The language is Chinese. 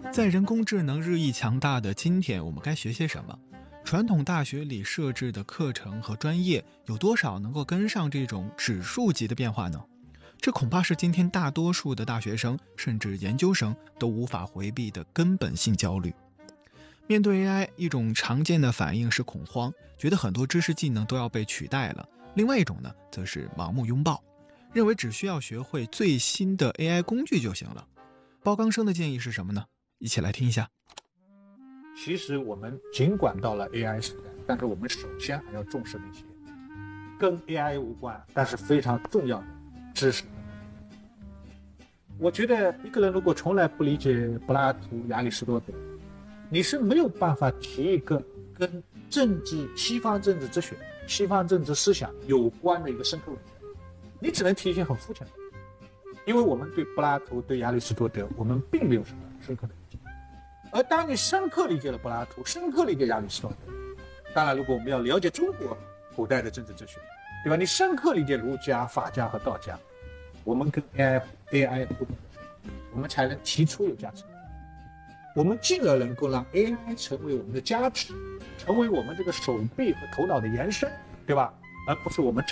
在人工智能日益强大的今天，我们该学些什么？传统大学里设置的课程和专业有多少能够跟上这种指数级的变化呢？这恐怕是今天大多数的大学生甚至研究生都无法回避的根本性焦虑。面对 AI， 一种常见的反应是恐慌，觉得很多知识技能都要被取代了；另外一种呢，则是盲目拥抱，认为只需要学会最新的 AI 工具就行了。包刚生的建议是什么呢？一起来听一下。 其实我们尽管到了 AI 时代，但是我们首先还要重视那些跟 AI 无关但是非常重要的知识。我觉得一个人如果从来不理解柏拉图、亚里士多德，你是没有办法提一个跟政治、西方政治哲学、西方政治思想有关的一个深刻问题，你只能提一些很肤浅的，因为我们对柏拉图、对亚里士多德，我们并没有什么深刻的理解。而当你深刻理解了柏拉图，深刻理解亚里士多德，当然如果我们要了解中国古代的政治哲学，对吧？你深刻理解儒家、法家和道家，我们跟 AI 互动的时候，我们才能提出有价值。我们进而能够让 AI 成为我们的加持，成为我们这个手臂和头脑的延伸，对吧？而不是我们